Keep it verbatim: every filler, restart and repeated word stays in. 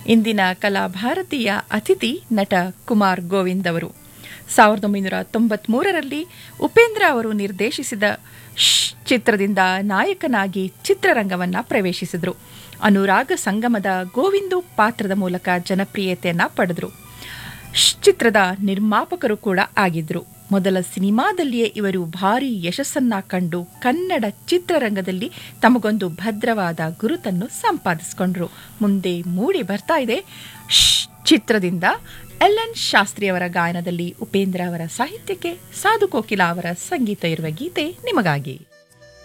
ಇಂದಿನ ಕಲಾಭಾರತೀಯ ಅತಿಥಿ ನಟ ಕುಮಾರ್ ಗೋವಿಂದ್ ಅವರು. ಸಾವಿರದ ಒಂಬೈನೂರ ತೊಂಬತ್ಮೂರರಲ್ಲಿ ಉಪೇಂದ್ರ ಅವರು ನಿರ್ದೇಶಿಸಿದ ಶ್ ಚಿತ್ರದಿಂದ ನಾಯಕನಾಗಿ ಚಿತ್ರರಂಗವನ್ನು ಪ್ರವೇಶಿಸಿದರು. ಅನುರಾಗ ಸಂಗಮದ ಗೋವಿಂದು ಪಾತ್ರದ ಮೂಲಕ ಜನಪ್ರಿಯತೆಯನ್ನು ಪಡೆದರು. ಶ್ ಚಿತ್ರದ ನಿರ್ಮಾಪಕರು ಕೂಡ ಆಗಿದ್ರು. ಮೊದಲ ಸಿನಿಮಾದಲ್ಲಿಯೇ ಇವರು ಭಾರೀ ಯಶಸ್ಸನ್ನ ಕಂಡು ಕನ್ನಡ ಚಿತ್ರರಂಗದಲ್ಲಿ ತಮಗೊಂದು ಭದ್ರವಾದ ಗುರುತನ್ನು ಸಂಪಾದಿಸಿಕೊಂಡ್ರು. ಮುಂದೆ ಮೂಡಿ ಬರ್ತಾ ಇದೆ ಶ್ ಚಿತ್ರದಿಂದ ಎಲ್ ಎನ್ ಶಾಸ್ತ್ರಿ ಅವರ ಗಾಯನದಲ್ಲಿ ಉಪೇಂದ್ರ ಅವರ ಸಾಹಿತ್ಯಕ್ಕೆ ಸಾಧು ಕೋಕಿಲಾ ಅವರ ಸಂಗೀತ ಇರುವ ಗೀತೆ ನಿಮಗಾಗಿ.